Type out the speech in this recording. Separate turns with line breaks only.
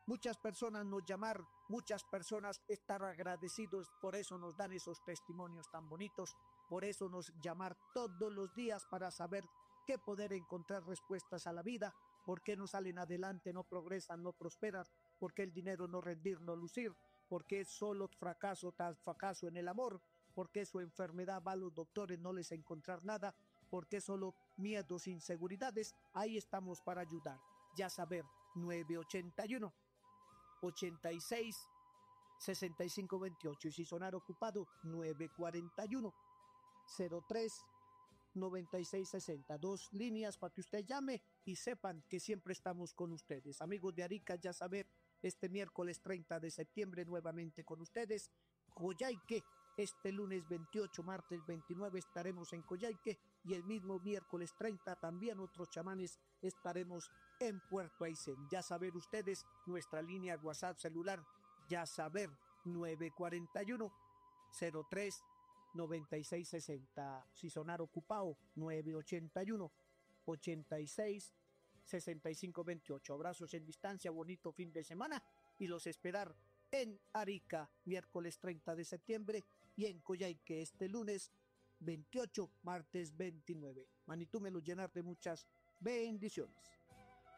Muchas personas nos llamar, muchas personas estar agradecidos, por eso nos dan esos testimonios tan bonitos, por eso nos llamar todos los días para saber qué poder encontrar respuestas a la vida, por qué no salen adelante, no progresan, no prosperan, por qué el dinero no rendir, no lucir, por qué solo fracaso tras fracaso en el amor, por qué su enfermedad va a los doctores, no les encontrar nada, por qué solo miedos, inseguridades. Ahí estamos para ayudar. Ya saber, 981 86 6528, y si sonar ocupado 941 03 9660. 2 líneas para que usted llame y sepan que siempre estamos con ustedes. Amigos de Arica, ya saber, este miércoles 30 de septiembre nuevamente con ustedes. Coyhaique, este lunes 28, martes 29 estaremos en Coyhaique, y el mismo miércoles 30 también otros chamanes estaremos en Puerto Aysén. Ya saber ustedes, nuestra línea WhatsApp celular, ya saber, 941 03 9660. Si sonar ocupado, 981 86 6528. Abrazos en distancia, bonito fin de semana, y los esperar en Arica miércoles 30 de septiembre y en Coyhaique este lunes 28, martes 29. Manitú me lo llenar de muchas bendiciones.